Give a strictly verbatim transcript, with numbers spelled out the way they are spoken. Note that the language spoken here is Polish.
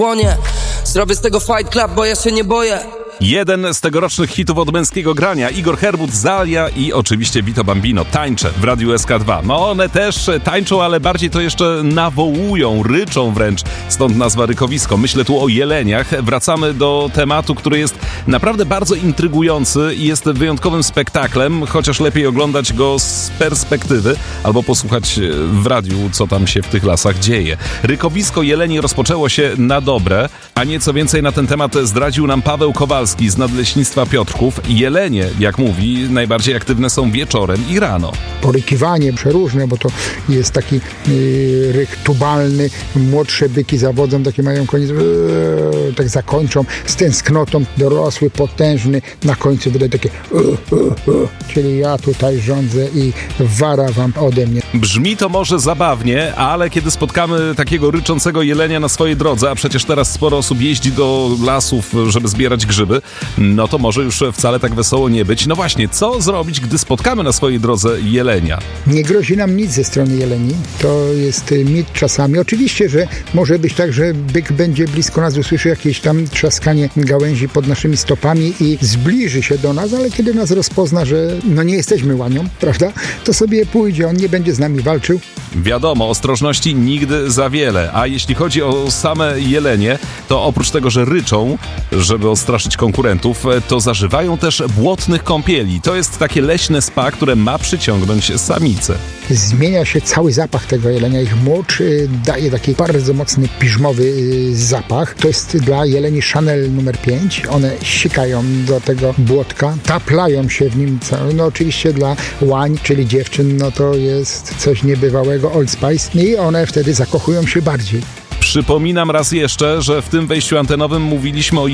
Łonie, zrobię z tego fight club, bo ja się nie boję. Jeden z tegorocznych hitów od męskiego grania. Igor Herbut, Zalia i oczywiście Vito Bambino. Tańcze w Radiu S K dwa. No one też tańczą, ale bardziej to jeszcze nawołują, ryczą wręcz. Stąd nazwa rykowisko. Myślę tu o jeleniach. Wracamy do tematu, który jest naprawdę bardzo intrygujący i jest wyjątkowym spektaklem, chociaż lepiej oglądać go z perspektywy albo posłuchać w radiu, co tam się w tych lasach dzieje. Rykowisko jeleni rozpoczęło się na dobre, a nieco więcej na ten temat zdradził nam Paweł Kowalski z Nadleśnictwa Piotrków. Jelenie, jak mówi, najbardziej aktywne są wieczorem i rano. Porykiwanie przeróżne, bo to jest taki yy, ryk tubalny. Młodsze byki zawodzą, takie mają koniec, yy, tak zakończą z tęsknotą. Dorosły, potężny, na końcu wydaje takie yy, yy, yy. Czyli ja tutaj rządzę i wara wam ode mnie. Brzmi to może zabawnie, ale kiedy spotkamy takiego ryczącego jelenia na swojej drodze, a przecież teraz sporo osób jeździ do lasów, żeby zbierać grzyby, no to może już wcale tak wesoło nie być. No właśnie, co zrobić, gdy spotkamy na swojej drodze jelenia? Nie grozi nam nic ze strony jeleni. To jest mit czasami. Oczywiście, że może być tak, że byk będzie blisko nas, usłyszy jakieś tam trzaskanie gałęzi pod naszymi stopami i zbliży się do nas, ale kiedy nas rozpozna, że no nie jesteśmy łanią, prawda, to sobie pójdzie, on nie będzie z nami walczył. Wiadomo, ostrożności nigdy za wiele, a jeśli chodzi o same jelenie, to oprócz tego, że ryczą, żeby ostraszyć konkurentów, to zażywają też błotnych kąpieli. To jest takie leśne spa, które ma przyciągnąć samice. Zmienia się cały zapach tego jelenia. Ich mocz daje taki bardzo mocny, piżmowy zapach. To jest dla jeleni Chanel numer pięć. One sikają do tego błotka, taplają się w nim. No oczywiście dla łań, czyli dziewczyn, no to jest coś niebywałego, Old Spice. I one wtedy zakochują się bardziej. Przypominam raz jeszcze, że w tym wejściu antenowym mówiliśmy o